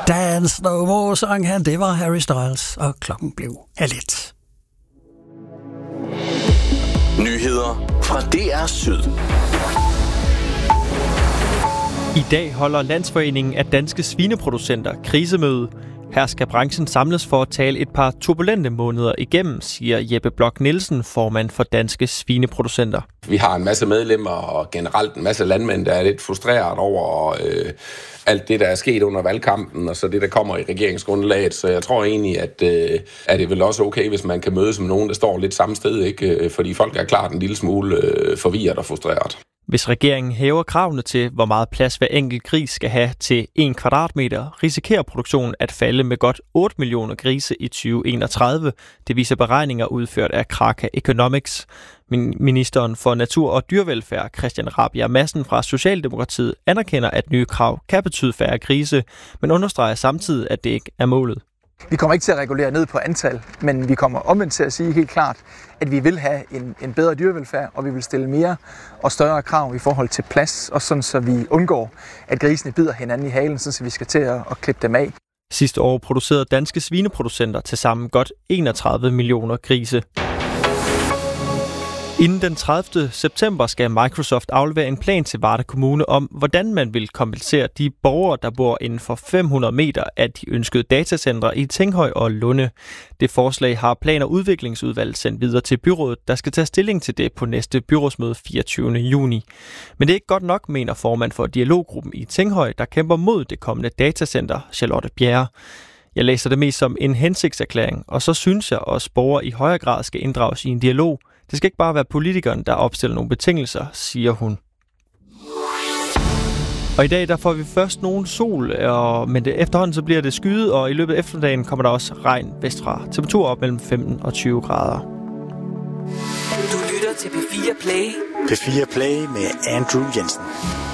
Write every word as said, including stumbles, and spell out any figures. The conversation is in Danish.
Dance No More sang han, det var Harry Styles, og klokken blev halv et. Nyheder fra D R Syd. I dag holder Landsforeningen af Danske Svineproducenter krisemøde. Her skal branchen samles for at tale et par turbulente måneder igennem, siger Jeppe Bloch Nielsen, formand for Danske Svineproducenter. Vi har en masse medlemmer og generelt en masse landmænd, der er lidt frustreret over øh, alt det, der er sket under valgkampen, og så det, der kommer i regeringsgrundlaget. Så jeg tror egentlig, at, øh, at det er vel også okay, hvis man kan mødes med nogen, der står lidt samme sted, ikke? Fordi folk er klart en lille smule øh, forvirret og frustreret. Hvis regeringen hæver kravene til, hvor meget plads hver enkelt gris skal have til en kvadratmeter, risikerer produktionen at falde med godt otte millioner grise i tyve enogtredive. Det viser beregninger udført af Kraka Economics. Ministeren for Natur og Dyrevelfærd, Christian Rabjerg Madsen fra Socialdemokratiet, anerkender, at nye krav kan betyde færre grise, men understreger samtidig, at det ikke er målet. Vi kommer ikke til at regulere ned på antal, men vi kommer omvendt til at sige helt klart, at vi vil have en, en bedre dyrevelfærd, og vi vil stille mere og større krav i forhold til plads, og sådan så vi undgår, at grisene bider hinanden i halen, så vi skal til at, at klippe dem af. Sidste år producerede danske svineproducenter til sammen godt enogtredive millioner grise. Inden den tredivte september skal Microsoft aflevere en plan til Varde Kommune om, hvordan man vil kompensere de borgere, der bor inden for fem hundrede meter af de ønskede datacentre i Tinghøj og Lunde. Det forslag har Plan- og Udviklingsudvalget sendt videre til byrådet, der skal tage stilling til det på næste byrådsmøde fireogtyvende juni. Men det er ikke godt nok, mener formand for dialoggruppen i Tinghøj, der kæmper mod det kommende datacenter, Charlotte Bjerre. Jeg læser det mest som en hensigtserklæring, og så synes jeg også, at borgere i højere grad skal inddrages i en dialog. Det skal ikke bare være politikeren, der opstiller nogle betingelser, siger hun. Og i dag der får vi først nogen sol, og, men det, efterhånden så bliver det skyet, og i løbet af eftermiddagen kommer der også regn vestfra. Temperatur op mellem femten og tyve grader. Du lytter til P fire Play. P fire Play med Andrew Jensen.